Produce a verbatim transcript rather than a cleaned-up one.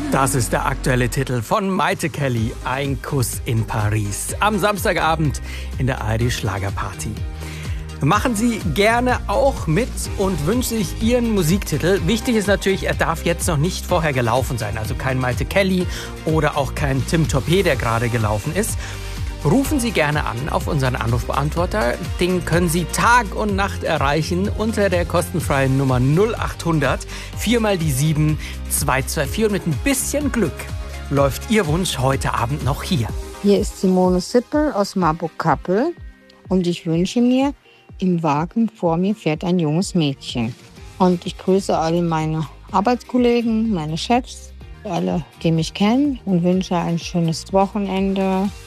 Das ist der aktuelle Titel von Maite Kelly, Ein Kuss in Paris. Am Samstagabend in der A R D Schlagerparty. Machen Sie gerne auch mit und wünschen sich Ihren Musiktitel. Wichtig ist natürlich, er darf jetzt noch nicht vorher gelaufen sein. Also kein Maite Kelly oder auch kein Tim Toppé, der gerade gelaufen ist. Rufen Sie gerne an auf unseren Anrufbeantworter. Den können Sie Tag und Nacht erreichen unter der kostenfreien Nummer null acht hundert, vier mal die sieben, zwei zwei vier. Und mit ein bisschen Glück läuft Ihr Wunsch heute Abend noch hier. Hier ist Simone Sippel aus Marburg-Kappel und ich wünsche mir, im Wagen vor mir fährt ein junges Mädchen. Und ich grüße alle meine Arbeitskollegen, meine Chefs, alle, die mich kennen und wünsche ein schönes Wochenende.